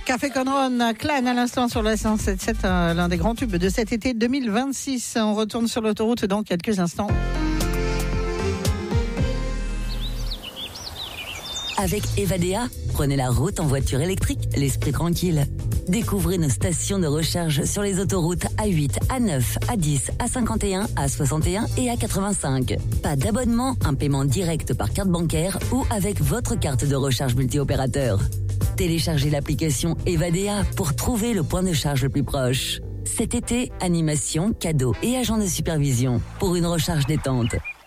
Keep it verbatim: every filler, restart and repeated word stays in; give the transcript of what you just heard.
Café Conron, Clan à l'instant sur la cent sept sept, l'un des grands tubes de cet été deux mille vingt-six. On retourne sur l'autoroute dans quelques instants. Avec Evadea, prenez la route en voiture électrique, l'esprit tranquille. Découvrez nos stations de recharge sur les autoroutes A huit, A neuf, A dix, A cinquante et un, A soixante et un et A quatre-vingt-cinq. Pas d'abonnement, un paiement direct par carte bancaire ou avec votre carte de recharge multi-opérateur. Téléchargez l'application Evadea pour trouver le point de charge le plus proche. Cet été, animation, cadeaux et agents de supervision pour une recharge détente.